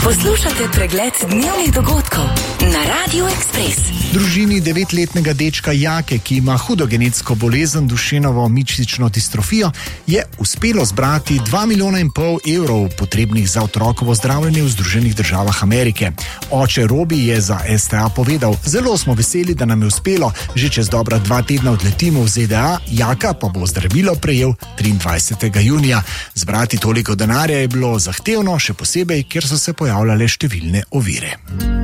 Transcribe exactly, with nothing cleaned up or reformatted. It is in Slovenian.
Poslušate pregled dnevnih dogodkov na Radiu Ekspres. Družini devetletnega dečka Jake, ki ima hudo genetsko bolezen dušenovo mišično distrofijo, je uspelo zbrati dva milijona in pol evrov potrebnih za otrokovo zdravljenje v Združenih državah Amerike. Oče Robi je za S T A povedal: "Zelo smo veseli, da nam je uspelo. Že čez dobra dva tedna odletimo v Z D A, Jaka pa bo zdravilo prejel triindvajsetega junija. Zbrati toliko denarja je bilo zahtevno, še posebej, ker so se pojavljale številne ovire."